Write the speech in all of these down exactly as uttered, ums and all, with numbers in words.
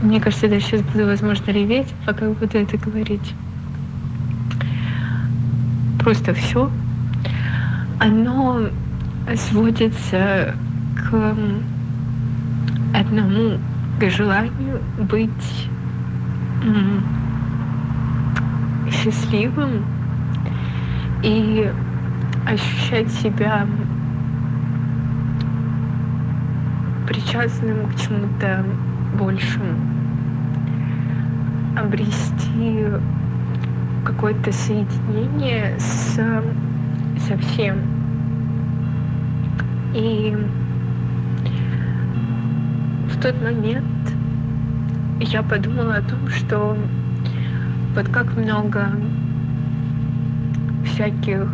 Мне кажется, я сейчас буду, возможно, реветь, пока буду это говорить. Просто все, оно сводится к одному, к желанию быть м, счастливым и ощущать себя причастным к чему-то большему, обрести какое-то соединение с, со всем. И в тот момент я подумала о том, что вот как много всяких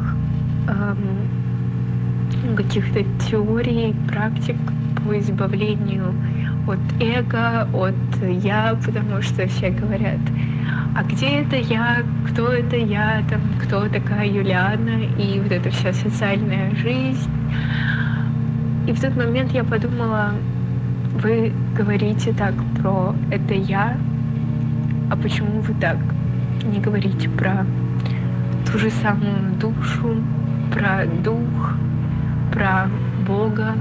эм, каких-то теорий, практик по избавлению от эго, от я, потому что все говорят, а где это я, кто это я, там, кто такая Юлиана, и вот эта вся социальная жизнь. И в тот момент я подумала, вы говорите так про это я, а почему вы так не говорите про ту же самую душу, про дух, про Бога?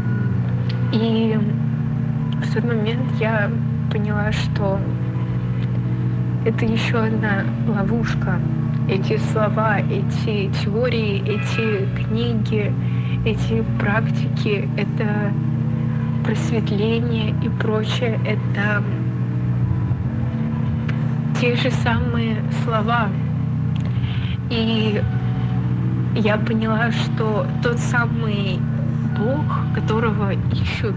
И в тот момент я поняла, что это еще одна ловушка. Эти слова, эти теории, эти книги, эти практики, это просветление и прочее, это те же самые слова. И я поняла, что тот самый Бог, которого ищут,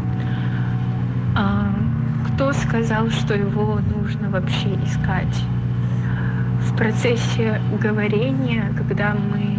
кто сказал, что его нужно вообще искать? В процессе говорения, когда мы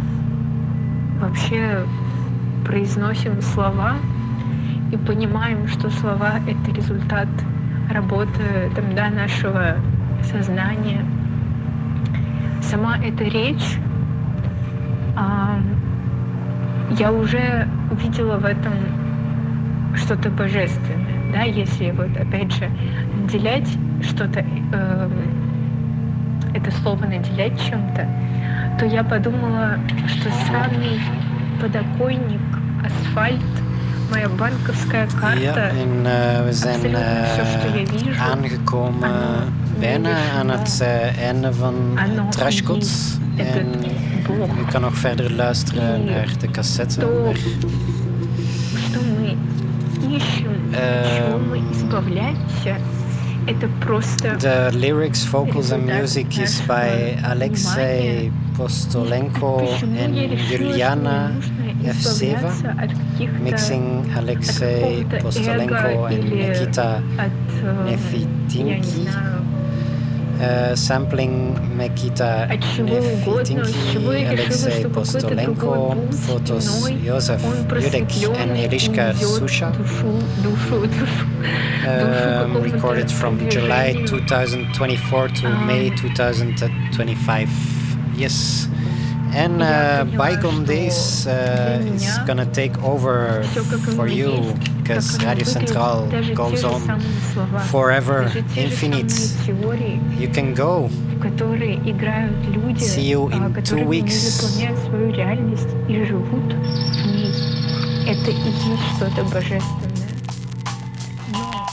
вообще произносим слова и понимаем, что слова — это результат работы там, да, нашего сознания, сама эта речь, а, я уже увидела в этом что-то божественное. Да, если вот опять же наделять что-то, э, это слово наделять чем-то, то я подумала, что самый подоконник, асфальт, моя банковская карта, Ja, en uh, we zijn абсолютно все, что я uh, вижу, aangekomen оно bijna aan het uh, einde van оно Trashkot. есть En этот Бог. u kan nog verder luisteren naar de cassette. То, Maar, что мы ищем, чего мы избавляемся, это просто the lyrics, vocals and music is by Alexei Postolenko and Juliana Evseva. Mixing Alexei Postolenko and Nikita Nefitinki. Uh, sampling Nikita Nefitinki, Alexei Postolenko, photos Josef Judek and Eliška Susha. Um, recorded from July twenty twenty-four to May twenty twenty-five. Yes. And uh, Bygone Days uh, is gonna take over for you because Radio Central goes on forever, infinite. You can go. See you in two weeks. Это и есть что-то божественное. Но